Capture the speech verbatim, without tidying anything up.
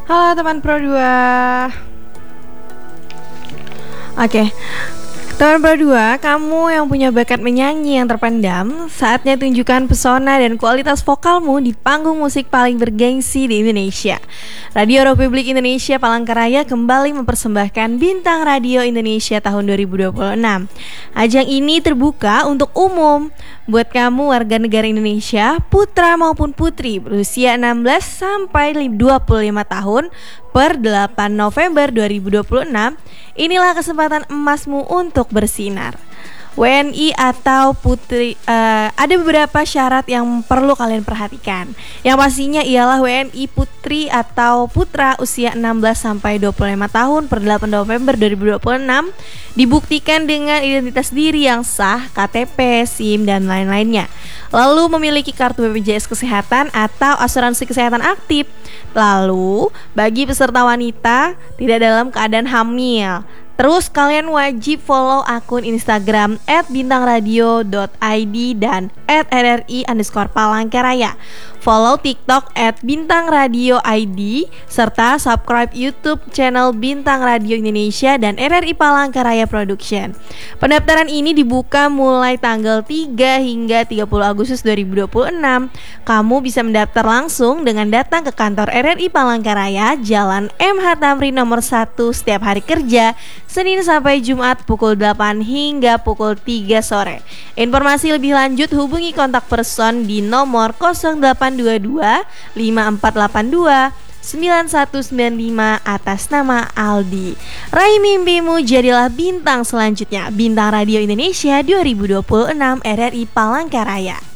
Halo teman Pro dua. Oke, teman Pro dua, kamu yang punya bakat menyanyi yang terpendam, saatnya tunjukkan pesona dan kualitas vokalmu di panggung musik paling bergengsi di Indonesia. Radio Republik Indonesia Palangkaraya kembali mempersembahkan Bintang Radio Indonesia tahun dua ribu dua puluh enam. Ajang ini terbuka untuk umum buat kamu warga negara Indonesia, putra maupun putri berusia enam belas sampai dua puluh lima tahun per delapan November dua ribu dua puluh enam. Inilah kesempatan emasmu untuk bersinar. W N I atau putri, uh, ada beberapa syarat yang perlu kalian perhatikan. Yang pastinya ialah W N I putri atau putra usia enam belas sampai dua puluh lima tahun per delapan November dua ribu dua puluh enam dibuktikan dengan identitas diri yang sah, K T P, SIM, dan lain-lainnya. Lalu memiliki kartu B P J S Kesehatan atau asuransi kesehatan aktif. Lalu bagi peserta wanita tidak dalam keadaan hamil. Terus kalian wajib follow akun Instagram at bintangradio dot i d dan at r r i underscore palangkaraya. Follow TikTok at bintangradio i d serta subscribe YouTube channel Bintang Radio Indonesia dan R R I Palangkaraya Production. Pendaftaran ini dibuka mulai tanggal tiga hingga tiga puluh Agustus dua ribu dua puluh enam. Kamu bisa mendaftar langsung dengan datang ke kantor R R I Palangkaraya, Jalan M H Tamrin nomor satu setiap hari kerja Senin sampai Jumat pukul delapan hingga pukul tiga sore. Informasi lebih lanjut hubungi kontak person di nomor nol delapan dua dua lima empat delapan dua sembilan satu sembilan lima atas nama Aldi. Raih mimpimu, jadilah bintang selanjutnya. Bintang Radio Indonesia dua ribu dua puluh enam R R I Palangkaraya.